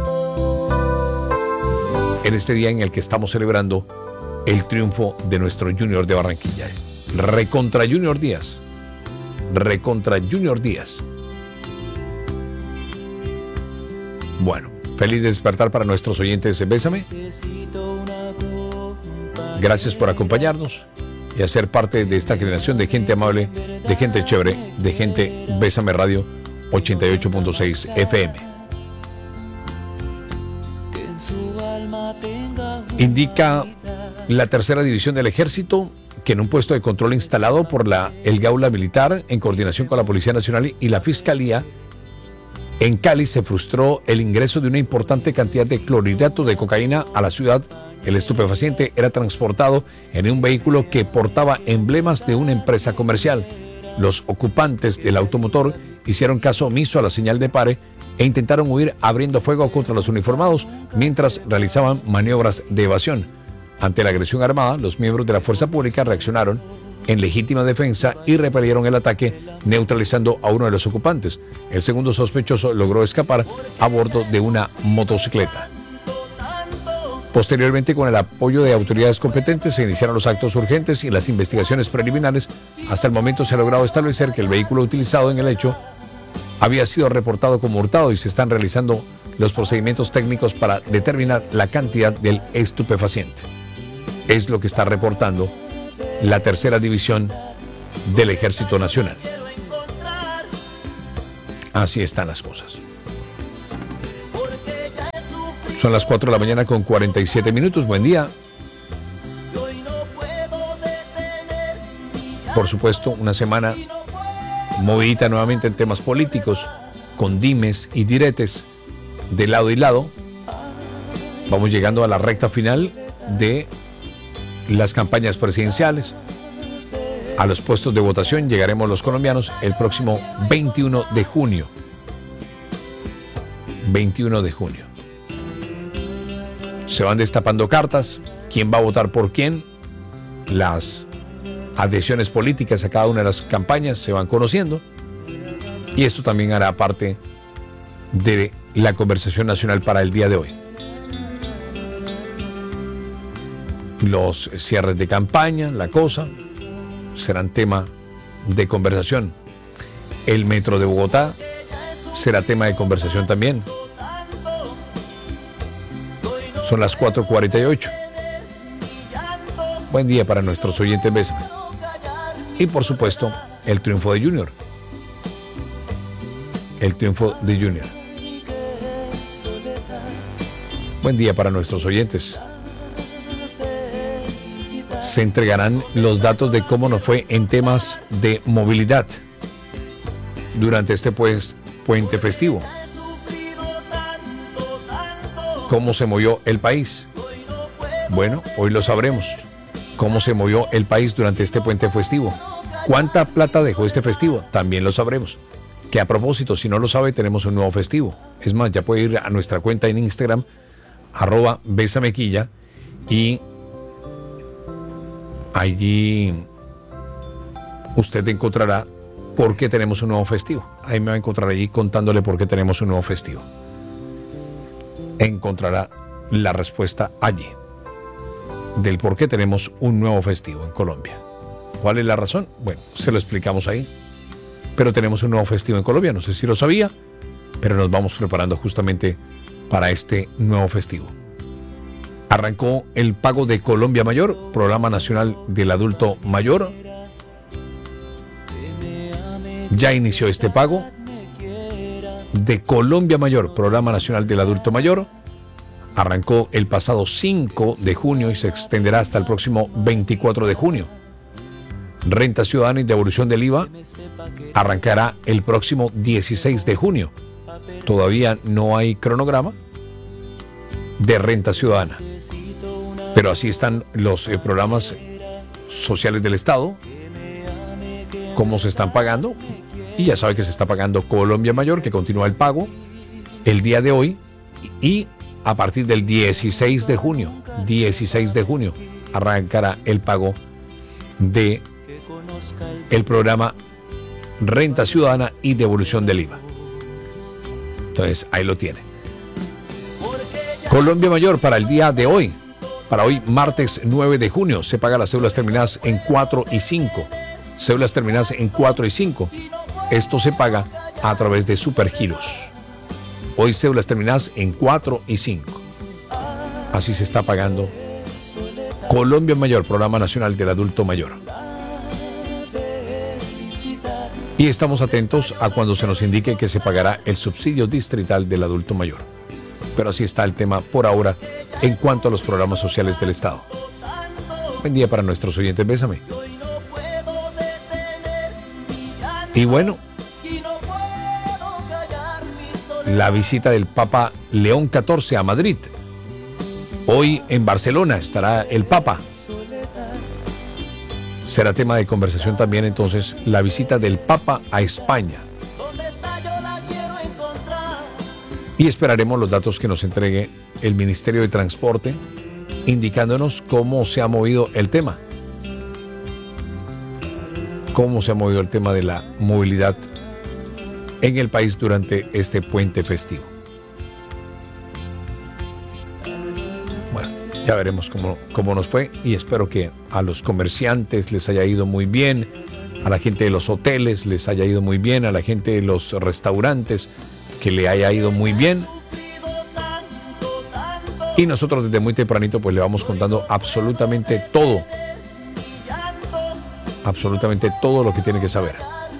en este día en el que estamos celebrando el triunfo de nuestro Junior de Barranquilla. Recontra Junior Díaz. Recontra Junior Díaz. Bueno, feliz de despertar para nuestros oyentes. Bésame. Gracias por acompañarnos y hacer parte de esta generación de gente amable, de gente chévere, de gente Bésame Radio ochenta y ocho punto seis F M. Indica la tercera división del ejército que en un puesto de control instalado por la, el Gaula Militar, en coordinación con la Policía Nacional y la Fiscalía, en Cali se frustró el ingreso de una importante cantidad de clorhidrato de cocaína a la ciudad. El estupefaciente era transportado en un vehículo que portaba emblemas de una empresa comercial. Los ocupantes del automotor hicieron caso omiso a la señal de pare e intentaron huir abriendo fuego contra los uniformados mientras realizaban maniobras de evasión. Ante la agresión armada, los miembros de la fuerza pública reaccionaron en legítima defensa y repelieron el ataque, neutralizando a uno de los ocupantes. El segundo sospechoso logró escapar a bordo de una motocicleta. Posteriormente, con el apoyo de autoridades competentes, se iniciaron los actos urgentes y las investigaciones preliminares. Hasta el momento se ha logrado establecer que el vehículo utilizado en el hecho había sido reportado como hurtado y se están realizando los procedimientos técnicos para determinar la cantidad del estupefaciente. Es lo que está reportando la tercera división del Ejército Nacional. Así están las cosas. Son las cuatro de la mañana con cuarenta y siete minutos. Buen día. Por supuesto, una semana movidita nuevamente en temas políticos, con dimes y diretes de lado y lado. Vamos llegando a la recta final de las campañas presidenciales. A los puestos de votación llegaremos los colombianos el próximo veintiuno de junio. veintiuno de junio. Se van destapando cartas, quién va a votar por quién, las adhesiones políticas a cada una de las campañas se van conociendo, y esto también hará parte de la conversación nacional para el día de hoy. Los cierres de campaña, la cosa, serán tema de conversación. El metro de Bogotá será tema de conversación también. Son las cuatro cuarenta y ocho. Buen día para nuestros oyentes, Bésame. Y por supuesto, el triunfo de Junior. El triunfo de Junior. Buen día para nuestros oyentes. Se entregarán los datos de cómo nos fue en temas de movilidad durante este pues, puente festivo. ¿Cómo se movió el país? Bueno, hoy lo sabremos. ¿Cómo se movió el país durante este puente festivo? ¿Cuánta plata dejó este festivo? También lo sabremos. Que a propósito, si no lo sabe, tenemos un nuevo festivo. Es más, ya puede ir a nuestra cuenta en Instagram, arroba besamequilla, y allí usted encontrará por qué tenemos un nuevo festivo. Ahí me va a encontrar allí contándole por qué tenemos un nuevo festivo. Encontrará la respuesta allí del por qué tenemos un nuevo festivo en Colombia. ¿Cuál es la razón? Bueno, se lo explicamos ahí. Pero tenemos un nuevo festivo en Colombia. No sé si lo sabía, pero nos vamos preparando justamente para este nuevo festivo. Arrancó el pago de Colombia Mayor, Programa Nacional del Adulto Mayor. Ya inició este pago de Colombia Mayor, Programa Nacional del Adulto Mayor. Arrancó el pasado cinco de junio y se extenderá hasta el próximo veinticuatro de junio. Renta Ciudadana y devolución del I V A arrancará el próximo dieciséis de junio. Todavía no hay cronograma de Renta Ciudadana, pero así están los eh, programas sociales del Estado, cómo se están pagando, y ya sabe que se está pagando Colombia Mayor, que continúa el pago el día de hoy, y a partir del dieciséis de junio, dieciséis de junio, arrancará el pago de el programa Renta Ciudadana y devolución del I V A. Entonces, ahí lo tiene. Colombia Mayor para el día de hoy. Para hoy, martes nueve de junio, se paga las cédulas terminadas en cuatro y cinco. Cédulas terminadas en cuatro y cinco. Esto se paga a través de Supergiros. Hoy cédulas terminadas en cuatro y cinco. Así se está pagando Colombia Mayor, Programa Nacional del Adulto Mayor. Y estamos atentos a cuando se nos indique que se pagará el subsidio distrital del adulto mayor. Pero así está el tema por ahora en cuanto a los programas sociales del Estado. Buen día para nuestros oyentes, Bésame. Y bueno, la visita del Papa León catorce a Madrid. Hoy en Barcelona estará el Papa. Será tema de conversación también entonces la visita del Papa a España. Y esperaremos los datos que nos entregue el Ministerio de Transporte, indicándonos cómo se ha movido el tema. Cómo se ha movido el tema de la movilidad en el país durante este puente festivo. Ya veremos cómo, cómo nos fue, y espero que a los comerciantes les haya ido muy bien, a la gente de los hoteles les haya ido muy bien, a la gente de los restaurantes que le haya ido muy bien, Y nosotros desde muy tempranito pues le vamos contando absolutamente todo. Absolutamente todo lo que tiene que saber.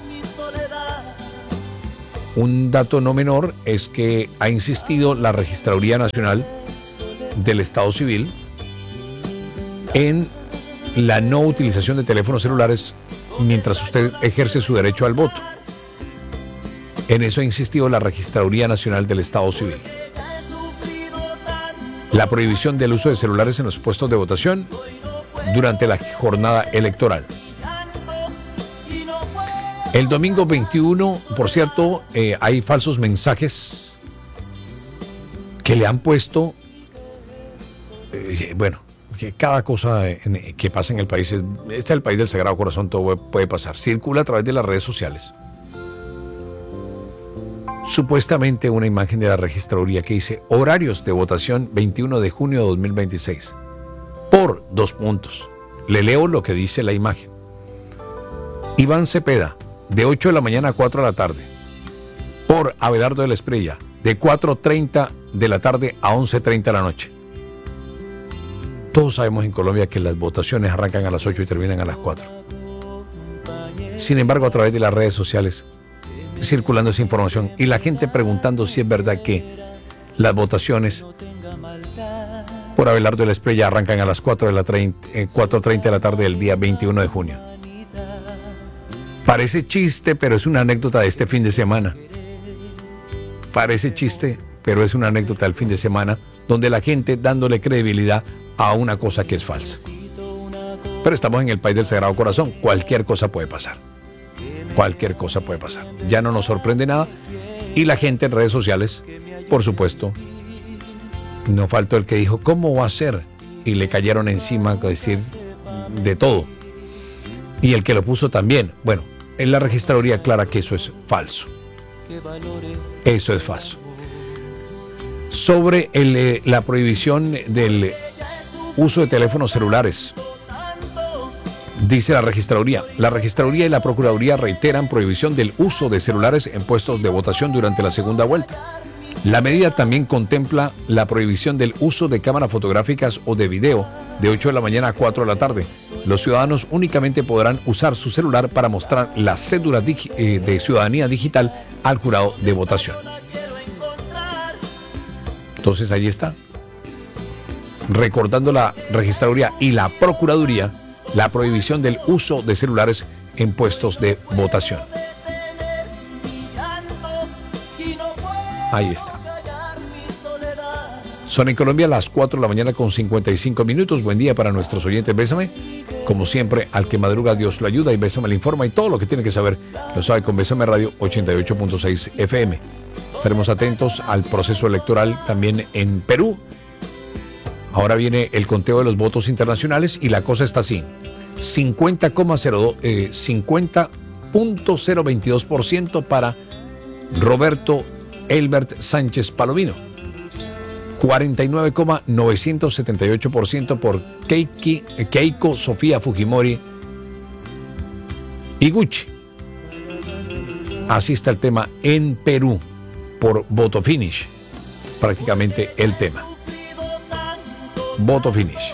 Un dato no menor es que ha insistido la Registraduría Nacional del Estado Civil en la no utilización de teléfonos celulares mientras usted ejerce su derecho al voto. En eso ha insistido la Registraduría Nacional del Estado Civil. La prohibición del uso de celulares en los puestos de votación durante la jornada electoral. El domingo veintiuno, por cierto, eh, hay falsos mensajes que le han puesto, eh, bueno, que cada cosa en, que pasa en el país, es, este es el país del Sagrado Corazón, todo puede pasar. Circula a través de las redes sociales supuestamente una imagen de la registraduría que dice horarios de votación veintiuno de junio de dos mil veintiséis por dos puntos. Le leo lo que dice la imagen. Iván Cepeda, de ocho de la mañana a cuatro de la tarde. Por Abelardo de la Espriella, de cuatro treinta de la tarde a once treinta de la noche. Todos sabemos en Colombia que las votaciones arrancan a las ocho y terminan a las cuatro. Sin embargo, a través de las redes sociales, circulando esa información y la gente preguntando si es verdad que las votaciones por Abelardo de la Espriella arrancan a las cuatro treinta de la tarde del día veintiuno de junio. Parece chiste, pero es una anécdota de este fin de semana. Parece chiste, pero es una anécdota del fin de semana donde la gente dándole credibilidad a una cosa que es falsa. Pero estamos en el país del Sagrado Corazón, cualquier cosa puede pasar. Cualquier cosa puede pasar. Ya no nos sorprende nada. Y la gente en redes sociales, por supuesto, no faltó el que dijo, ¿cómo va a ser? Y le cayeron encima a decir de todo. Y el que lo puso también. Bueno, en la registraduría aclara que eso es falso. Eso es falso. Sobre el, eh, la prohibición del uso de teléfonos celulares. Dice la registraduría, la registraduría y la procuraduría reiteran prohibición del uso de celulares en puestos de votación durante la segunda vuelta. La medida también contempla la prohibición del uso de cámaras fotográficas o de video de ocho de la mañana a cuatro de la tarde. Los ciudadanos únicamente podrán usar su celular para mostrar la cédula digi- eh, de ciudadanía digital al jurado de votación. Entonces ahí está. Recordando la registraduría y la procuraduría la prohibición del uso de celulares en puestos de votación. Ahí está. Son en Colombia las cuatro de la mañana con cincuenta y cinco minutos. Buen día para nuestros oyentes. Bésame. Como siempre, al que madruga Dios lo ayuda y Bésame le informa y todo lo que tiene que saber lo sabe con Bésame Radio ochenta y ocho punto seis F M. Estaremos atentos al proceso electoral también en Perú. Ahora viene el conteo de los votos internacionales y la cosa está así. cincuenta punto cero veintidós por ciento para Roberto Elbert Sánchez Palomino. cuarenta y nueve coma novecientos setenta y ocho por ciento por Keiki, Keiko Sofía Fujimori Iguchi. Así está el tema en Perú por voto finish. Prácticamente el tema. Voto finish.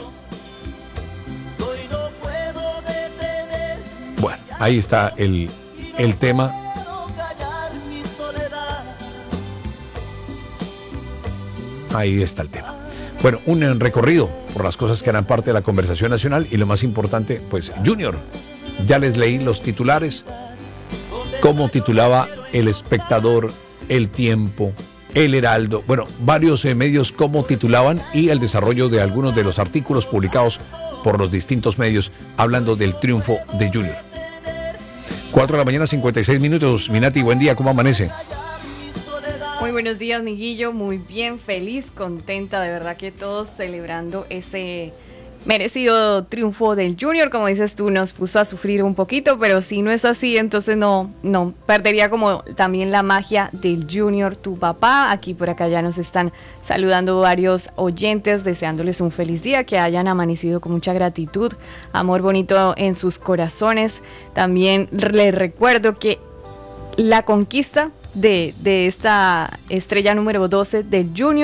Bueno, ahí está el, el tema. Ahí está el tema. Bueno, un recorrido por las cosas que harán parte de la conversación nacional y lo más importante, pues Junior. Ya les leí los titulares, cómo titulaba El Espectador, El Tiempo, El Heraldo, bueno, varios eh, medios cómo titulaban y el desarrollo de algunos de los artículos publicados por los distintos medios hablando del triunfo de Junior. cuatro de la mañana, cincuenta y seis minutos. Minati, buen día, ¿cómo amanece? Muy buenos días, Miguillo, muy bien, feliz, contenta, de verdad que todos celebrando ese merecido triunfo del Junior, como dices tú, nos puso a sufrir un poquito, pero si no es así, entonces no, no, perdería como también la magia del Junior, tu papá. Aquí por acá ya nos están saludando varios oyentes, deseándoles un feliz día, que hayan amanecido con mucha gratitud, amor bonito en sus corazones. También les recuerdo que la conquista de, de esta estrella número doce del Junior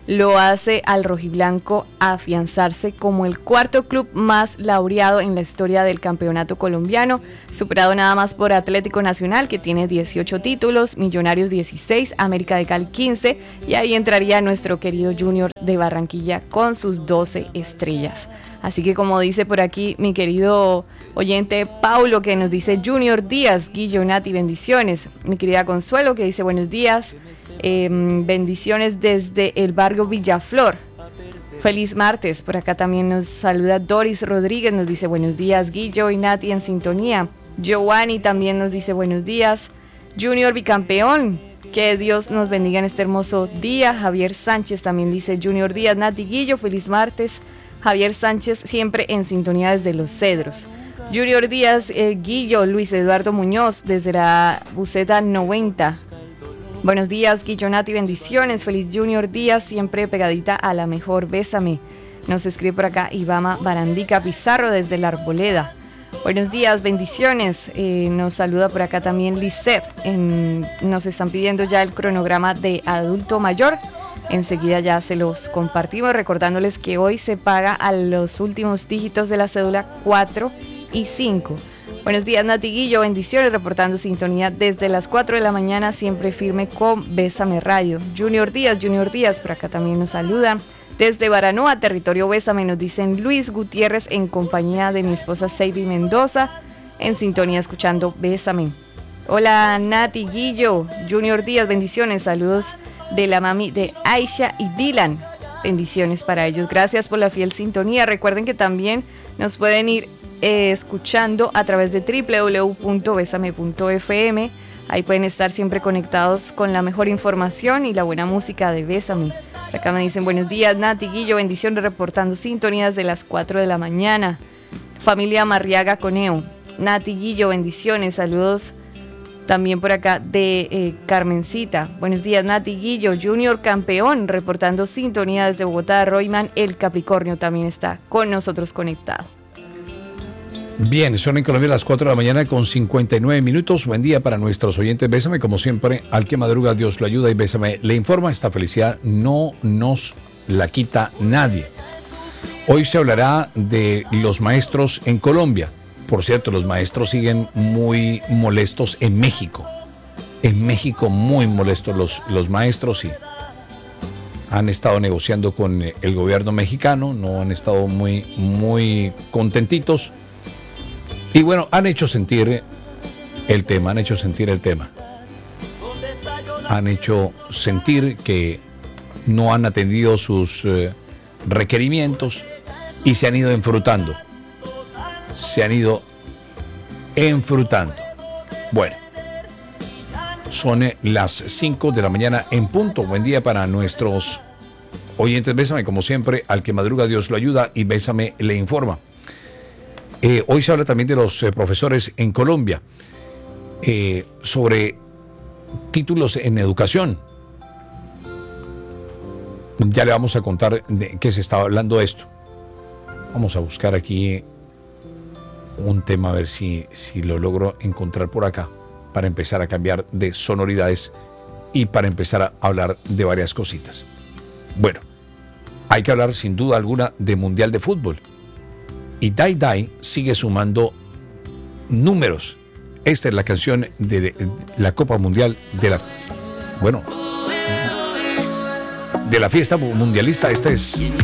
lo hace al rojiblanco afianzarse como el cuarto club más laureado en la historia del campeonato colombiano, superado nada más por Atlético Nacional, que tiene dieciocho títulos, Millonarios dieciséis, América de Cali quince, y ahí entraría nuestro querido Junior de Barranquilla con sus doce estrellas. Así que, como dice por aquí mi querido oyente Paulo, que nos dice Junior Díaz, Guillo, Nati, bendiciones. Mi querida Consuelo, que dice buenos días, eh, bendiciones desde el barrio Villaflor. Feliz martes. Por acá también nos saluda Doris Rodríguez, nos dice buenos días, Guillo y Nati en sintonía. Giovanni también nos dice buenos días. Junior bicampeón, que Dios nos bendiga en este hermoso día. Javier Sánchez también dice Junior Díaz, Nati, Guillo, feliz martes. Javier Sánchez siempre en sintonía desde Los Cedros. Junior Díaz, eh, Guillo, Luis Eduardo Muñoz desde la Buceta noventa. Buenos días, Guillo, Nati, bendiciones. Feliz Junior Díaz, siempre pegadita a la mejor, bésame. Nos escribe por acá Ivama Barandica Pizarro desde la Arboleda. Buenos días, bendiciones. Eh, nos saluda por acá también Lisette. En, nos están pidiendo ya el cronograma de adulto mayor. Enseguida ya se los compartimos, recordándoles que hoy se paga a los últimos dígitos de la cédula cuatro y cinco. Buenos días, Nati, Guillo, bendiciones, reportando sintonía desde las cuatro de la mañana, siempre firme con Bésame Radio. Junior Díaz, Junior Díaz, por acá también nos saluda. Desde Baranoa, territorio Bésame, nos dicen Luis Gutiérrez en compañía de mi esposa Seiby Mendoza, en sintonía escuchando Bésame. Hola, Nati, Guillo, Junior Díaz, bendiciones, saludos de la mami de Aisha y Dylan. Bendiciones para ellos. Gracias por la fiel sintonía. Recuerden que también nos pueden ir eh, escuchando a través de doble u doble u doble u punto besame punto efe eme. Ahí pueden estar siempre conectados con la mejor información y la buena música de Bésame. Acá me dicen buenos días, Nati, Guillo, bendiciones, reportando sintonías de las cuatro de la mañana. Familia Marriaga Coneo. Nati, Guillo, bendiciones, saludos. También por acá de eh, Carmencita. Buenos días, Nati, Guillo, Junior campeón, reportando sintonía desde Bogotá. Royman, el Capricornio, también está con nosotros conectado. Bien, son en Colombia las cuatro de la mañana con cincuenta y nueve minutos. Buen día para nuestros oyentes. Bésame, como siempre, al que madruga Dios lo ayuda y Bésame le informa. Esta felicidad no nos la quita nadie. Hoy se hablará de los maestros en Colombia. Por cierto, los maestros siguen muy molestos en México. En México muy molestos los, los maestros, sí. Han estado negociando con el gobierno mexicano, no han estado muy, muy contentitos. Y bueno, han hecho sentir el tema, han hecho sentir el tema. Han hecho sentir que no han atendido sus eh, requerimientos y se han ido enfrutando. Se han ido enfrutando. Bueno, son las cinco de la mañana en punto. Buen día para nuestros oyentes. Bésame, como siempre, al que madruga Dios lo ayuda y Bésame le informa. Eh, hoy se habla también de los eh, profesores en Colombia, eh, sobre títulos en educación. Ya le vamos a contar de qué se está hablando de esto. Vamos a buscar aquí un tema, a ver si, si lo logro encontrar por acá, para empezar a cambiar de sonoridades y para empezar a hablar de varias cositas. Bueno, hay que hablar sin duda alguna de Mundial de Fútbol. Y Dai Dai sigue sumando números. Esta es la canción de, de la Copa Mundial de la... Bueno, de la fiesta mundialista. Esta es...